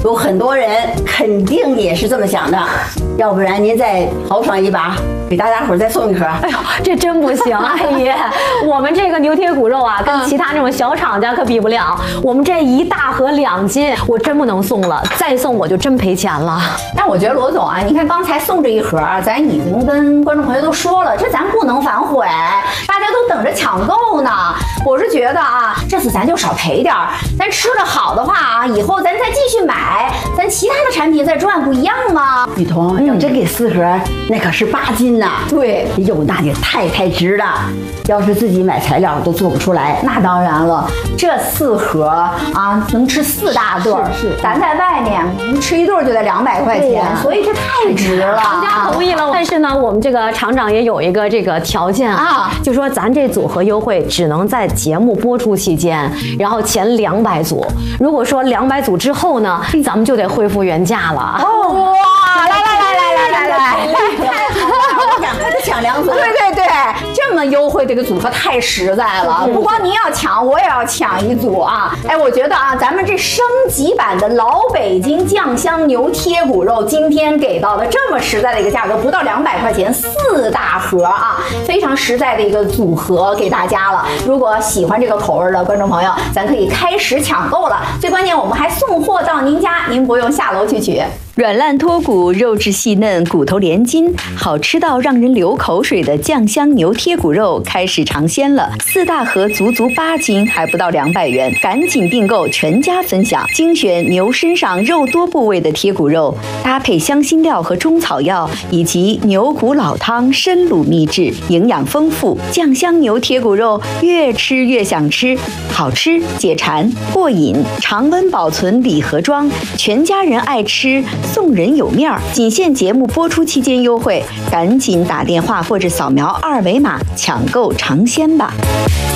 有很多人肯定也是这么想的，要不然您再豪爽一把，给大家伙再送一盒。 哎呦，这真不行，阿姨，我们这个牛贴骨肉啊，跟其他这种小厂家可比不了。我们这1大盒2斤，我真不能送了，再送我就真赔钱了。 但我觉得罗总啊，你看刚才送这一盒，咱已经跟观众朋友都说了，这咱不能反悔，大家都等着抢购呢。我是觉得啊，这次咱就少赔点儿，咱吃的好的话啊，以后咱再继续买，咱其他的产品再赚，不一样吗？ 雨桐，要真给4盒，那可是8斤呐。 对， 哟，那也太值了。要是自己买材料都做不出来， 那当然了，这4盒啊，能吃4大顿， 是， 咱在外面吃一顿就得200块钱，所以这太值了。 厂家同意了，但是呢，我们这个厂长也有一个这个条件啊，就说咱这组合优惠只能在节目播出期间，然后前200组，如果说200组之后呢，咱们就得恢复原价了。 哦，哇，来， 太好了，我赶快就抢2组。 对，这么优惠，这个组合太实在了。不光您要抢，我也要抢1组啊！哎，我觉得啊，咱们这升级版的老北京酱香牛贴骨肉，今天给到的这么实在的一个价格，不到200块钱，4大盒啊，非常实在的一个组合给大家了。如果喜欢这个口味的观众朋友，咱可以开始抢购了。最关键，我们还送货到您家，您不用下楼去取。 软烂脱骨，肉质细嫩，骨头连筋，好吃到让人流口水的酱香牛贴骨肉开始尝鲜了。4大盒足8斤，还不到200元，赶紧订购，全家分享。精选牛身上肉多部位的贴骨肉，搭配香辛料和中草药，以及牛骨老汤深卤秘制，营养丰富。酱香牛贴骨肉越吃越想吃，好吃解馋过瘾，常温保存礼盒装，全家人爱吃。送人有面儿，仅限节目播出期间优惠，赶紧打电话或者扫描2维码抢购尝鲜吧。